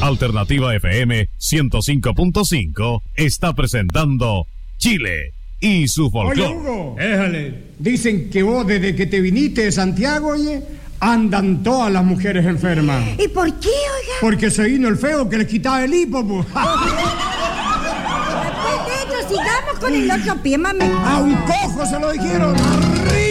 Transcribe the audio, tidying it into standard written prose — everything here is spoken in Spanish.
Alternativa FM 105.5 está presentando Chile y su folclore. Oye, Hugo, déjale. Dicen que vos desde que te viniste de Santiago, oye, andan todas las mujeres enfermas. ¿Y por qué, oiga? Porque se vino el feo que les quitaba el hipo, pues. Después de esto, sigamos con el otro pie, mami. A un cojo se lo dijeron.